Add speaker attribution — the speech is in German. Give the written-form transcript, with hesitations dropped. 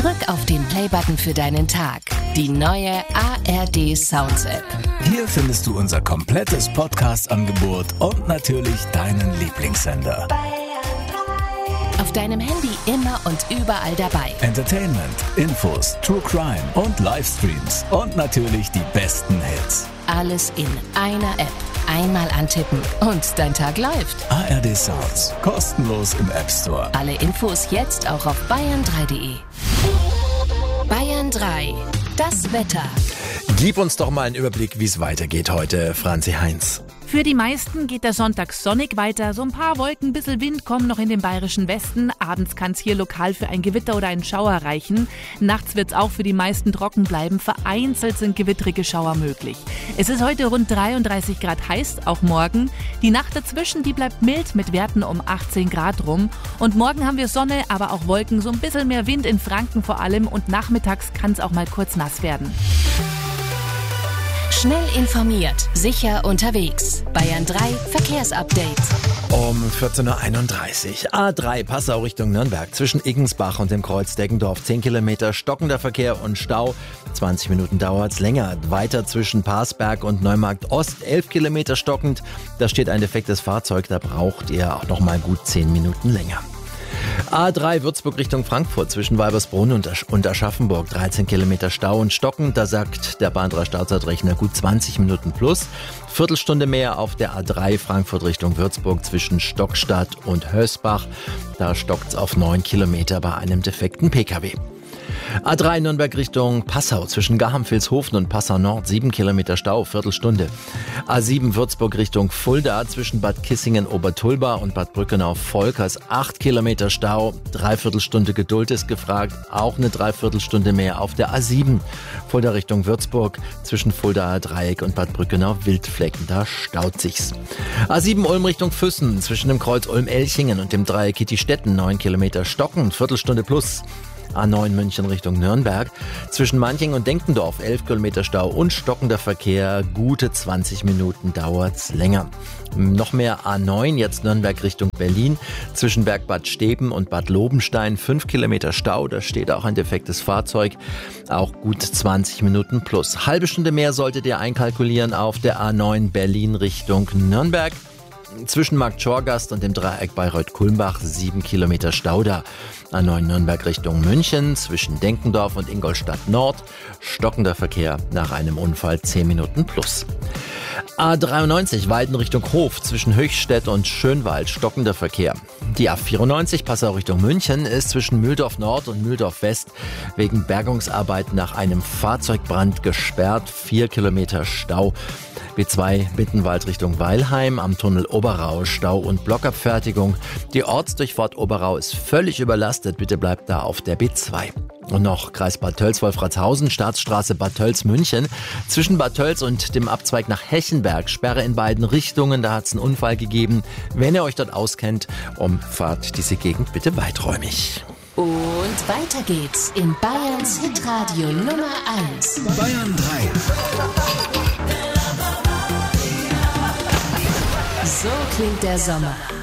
Speaker 1: Drück auf den Play-Button für deinen Tag. Die neue ARD Sounds App.
Speaker 2: Hier findest du unser komplettes Podcast-Angebot und natürlich deinen Lieblingssender.
Speaker 1: Auf deinem Handy immer und überall dabei.
Speaker 2: Entertainment, Infos, True Crime und Livestreams und natürlich die besten Hits.
Speaker 1: Alles in einer App. Einmal antippen und dein Tag läuft.
Speaker 2: ARD Sounds, kostenlos im App Store.
Speaker 1: Alle Infos jetzt auch auf bayern3.de. Bayern 3, das Wetter.
Speaker 3: Gib uns doch mal einen Überblick, wie es weitergeht heute, Franzi Heinz.
Speaker 4: Für die meisten geht der Sonntag sonnig weiter. So ein paar Wolken, bisschen Wind kommen noch in den bayerischen Westen. Abends kann es hier lokal für ein Gewitter oder einen Schauer reichen. Nachts wird es auch für die meisten trocken bleiben. Vereinzelt sind gewittrige Schauer möglich. Es ist heute rund 33 Grad heiß, auch morgen. Die Nacht dazwischen, die bleibt mild mit Werten um 18 Grad rum. Und morgen haben wir Sonne, aber auch Wolken, so ein bisschen mehr Wind in Franken vor allem. Und nachmittags kann es auch mal kurz nass werden.
Speaker 1: Schnell informiert, sicher unterwegs. Bayern 3 Verkehrsupdate.
Speaker 3: Um 14.31 Uhr. A3 Passau Richtung Nürnberg. Zwischen Iggensbach und dem Kreuz Deggendorf 10 Kilometer stockender Verkehr und Stau. 20 Minuten dauert's länger. Weiter zwischen Parsberg und Neumarkt Ost 11 Kilometer stockend. Da steht ein defektes Fahrzeug. Da braucht ihr auch noch mal gut 10 Minuten länger. A3 Würzburg Richtung Frankfurt zwischen Weibersbrunn und Aschaffenburg 13 Kilometer Stau und stockend. Da sagt der Bahn 3 Stauzeitrechner gut 20 Minuten plus. Viertelstunde mehr auf der A3 Frankfurt Richtung Würzburg zwischen Stockstadt und Hösbach. Da stockt's auf 9 Kilometer bei einem defekten Pkw. A3 Nürnberg Richtung Passau zwischen Gahamfilshofen und Passau Nord 7 Kilometer Stau, Viertelstunde. A7 Würzburg Richtung Fulda zwischen Bad Kissingen-Obertulba und Bad Brückenau-Volkers 8 Kilometer Stau, Dreiviertelstunde Geduld ist gefragt, auch eine Dreiviertelstunde mehr auf der A7 Fulda Richtung Würzburg zwischen Fuldaer Dreieck und Bad Brückenau-Wildflecken, da staut sich's. A7 Ulm Richtung Füssen zwischen dem Kreuz Ulm-Elchingen und dem Dreieck Kittistetten 9 Kilometer stocken, Viertelstunde plus. A9 München Richtung Nürnberg. Zwischen Manching und Denkendorf 11 Kilometer Stau und stockender Verkehr. Gute 20 Minuten dauert's länger. Noch mehr A9, jetzt Nürnberg Richtung Berlin. Zwischen Bergbad Steben und Bad Lobenstein 5 Kilometer Stau. Da steht auch ein defektes Fahrzeug. Auch gut 20 Minuten plus. Halbe Stunde mehr solltet ihr einkalkulieren auf der A9 Berlin Richtung Nürnberg. Zwischen Markt Schorgast und dem Dreieck Bayreuth-Kulmbach 7 Kilometer Stau da. A9 Nürnberg Richtung München zwischen Denkendorf und Ingolstadt Nord. Stockender Verkehr nach einem Unfall 10 Minuten plus. A93 Weiden Richtung Hof zwischen Höchstädt und Schönwald. Stockender Verkehr. Die A94 Passau Richtung München ist zwischen Mühldorf Nord und Mühldorf West wegen Bergungsarbeiten nach einem Fahrzeugbrand gesperrt. 4 Kilometer Stau. B2 Mittenwald Richtung Weilheim am Tunnel Oberau, Stau und Blockabfertigung. Die Ortsdurchfahrt Oberau ist völlig überlastet. Bitte bleibt da auf der B2. Und noch Kreis Bad Tölz-Wolfratshausen, Staatsstraße Bad Tölz-München. Zwischen Bad Tölz und dem Abzweig nach Hechenberg, Sperre in beiden Richtungen. Da hat es einen Unfall gegeben. Wenn ihr euch dort auskennt, umfahrt diese Gegend bitte weiträumig.
Speaker 1: Und weiter geht's in Bayerns Hitradio Nummer 1.
Speaker 2: Bayern 3.
Speaker 1: So klingt der Sommer.